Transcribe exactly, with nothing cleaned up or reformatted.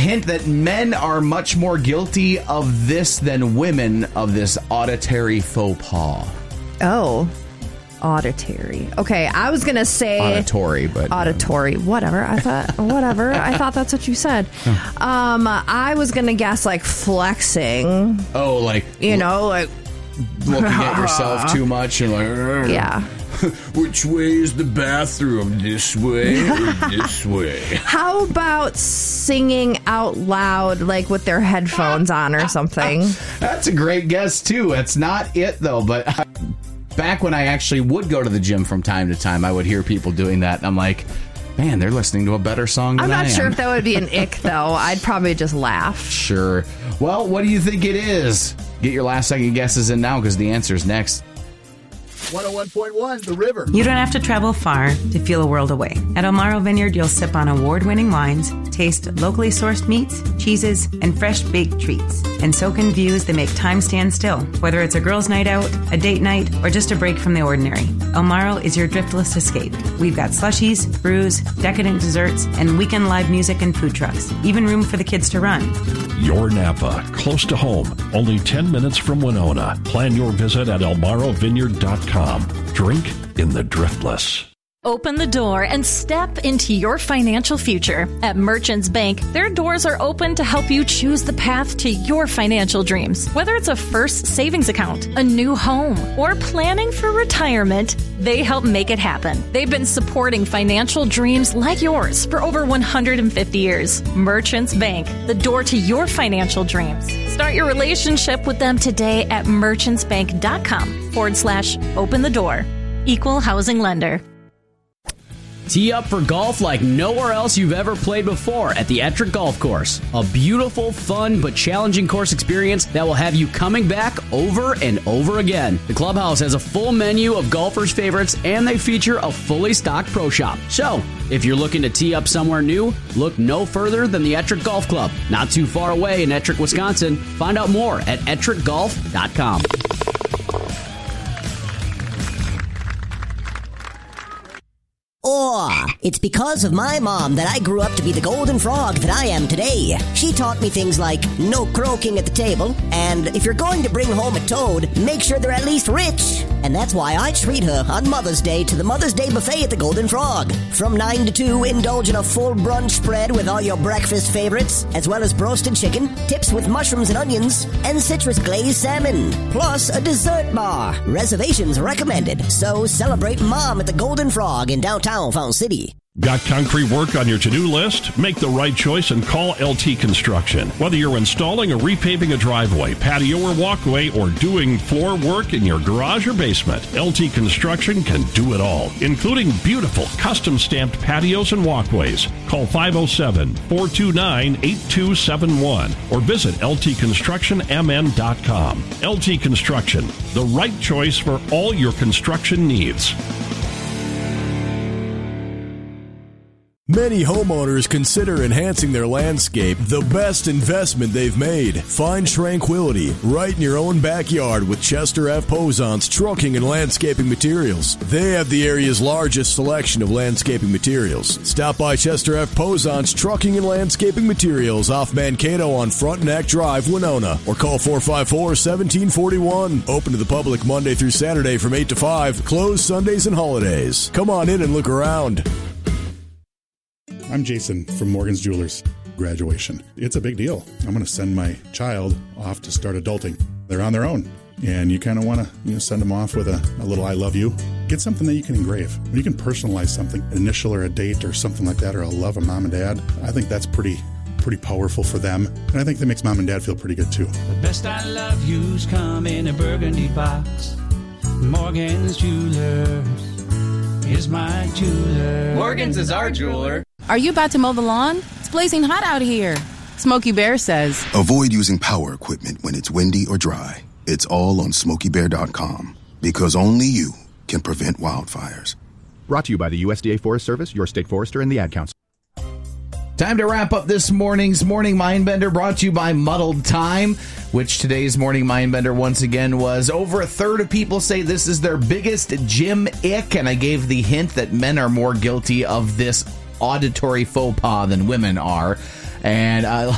hint that men are much more guilty of this than women of this auditory faux pas. Oh, auditory. Okay, I was going to say... Auditory, but... Auditory, whatever. I thought, whatever. I thought that's what you said. Um, I was going to guess, like, flexing. Oh, like... You know, like... Looking at yourself too much and like... Yeah. Which way is the bathroom? This way or this way? How about singing out loud, like with their headphones on or something? That's a great guess, too. That's not it, though. But I, back when I actually would go to the gym from time to time, I would hear people doing that. And I'm like, man, they're listening to a better song than I am. I'm not sure if that would be an ick, though. I'd probably just laugh. Sure. Well, what do you think it is? Get your last second guesses in now because the answer's next. one oh one point one, The River. You don't have to travel far to feel a world away. At Elmaro Vineyard, you'll sip on award-winning wines, taste locally sourced meats, cheeses, and fresh baked treats, and soak in views that make time stand still. Whether it's a girls' night out, a date night, or just a break from the ordinary, Elmaro is your driftless escape. We've got slushies, brews, decadent desserts, and weekend live music and food trucks. Even room for the kids to run. Your Napa, close to home, only ten minutes from Winona. Plan your visit at elmaro vineyard dot com. Drink in the driftless. Open the door and step into your financial future. At Merchants Bank, their doors are open to help you choose the path to your financial dreams. Whether it's a first savings account, a new home, or planning for retirement, they help make it happen. They've been supporting financial dreams like yours for over one hundred fifty years. Merchants Bank, the door to your financial dreams. Start your relationship with them today at merchantsbank.com forward slash open the door. Equal housing lender. Tee up for golf like nowhere else you've ever played before at the Ettrick Golf Course. A beautiful, fun, but challenging course experience that will have you coming back over and over again. The clubhouse has a full menu of golfers' favorites, and they feature a fully stocked pro shop. So, if you're looking to tee up somewhere new, look no further than the Ettrick Golf Club. Not too far away in Ettrick, Wisconsin. Find out more at ettrick golf dot com. Oh, it's because of my mom that I grew up to be the golden frog that I am today. She taught me things like no croaking at the table, and if you're going to bring home a toad, make sure they're at least rich. And that's why I treat her on Mother's Day to the Mother's Day buffet at the Golden Frog. From nine to two, indulge in a full brunch spread with all your breakfast favorites, as well as roasted chicken, tips with mushrooms and onions, and citrus glazed salmon. Plus a dessert bar. Reservations recommended. So celebrate Mom at the Golden Frog in downtown Fountain City. Got concrete work on your to-do list? Make the right choice and call L T Construction. Whether you're installing or repaving a driveway, patio or walkway, or doing floor work in your garage or basement, L T Construction can do it all, including beautiful custom-stamped patios and walkways. Call five oh seven, four two nine, eight two seven one or visit L T construction M N dot com. L T Construction, the right choice for all your construction needs. Many homeowners consider enhancing their landscape the best investment they've made. Find tranquility right in your own backyard with Chester F. Posant's Trucking and Landscaping Materials. They have the area's largest selection of landscaping materials. Stop by Chester F. Posant's Trucking and Landscaping Materials off Mankato on Frontenac Drive, Winona, or call four five four, one seven four one. Open to the public Monday through Saturday from eight to five, closed Sundays and holidays. Come on in and look around. I'm Jason from Morgan's Jewelers. Graduation. It's a big deal. I'm going to send my child off to start adulting. They're on their own. And you kind of want to you know, send them off with a, a little I love you. Get something that you can engrave. You can personalize something, an initial or a date or something like that, or a love of mom and dad. I think that's pretty pretty powerful for them. And I think that makes mom and dad feel pretty good too. The best I love yous come in a burgundy box. Morgan's Jewelers is my jeweler. Morgan's is our jeweler. Are you about to mow the lawn? It's blazing hot out here. Smokey Bear says, avoid using power equipment when it's windy or dry. It's all on smokey bear dot com because only you can prevent wildfires. Brought to you by the U S D A Forest Service, your state forester, and the Ad Council. Time to wrap up this morning's Morning Mindbender, brought to you by Muddled Time, which today's Morning Mindbender once again was over a third of people say this is their biggest gym ick, and I gave the hint that men are more guilty of this auditory faux pas than women are. And I